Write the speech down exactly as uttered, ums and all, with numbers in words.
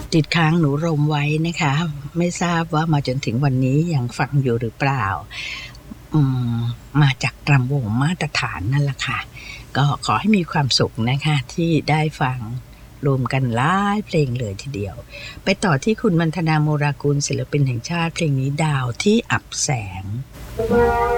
ติดค้างหนูรมไว้นะคะไม่ทราบว่ามาจนถึงวันนี้ยังฟังอยู่หรือเปล่าอืมมาจากรำวงมาตรฐานนั่นแหละค่ะก็ขอให้มีความสุขนะคะที่ได้ฟังรวมกันหลายเพลงเลยทีเดียวไปต่อที่คุณมัณฑนาโมรากุลศิลปินแห่งชาติเพลงนี้ดาวที่อับแสง